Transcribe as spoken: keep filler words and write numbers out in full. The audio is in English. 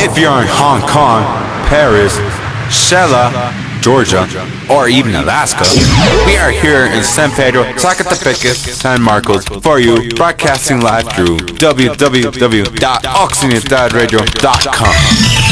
if you're in Hong Kong, Paris, Shella, Georgia, or even Alaska, we are here in San Pedro, Zacatepec, San Marcos for you, broadcasting live through w w w dot oxygenataradio dot com.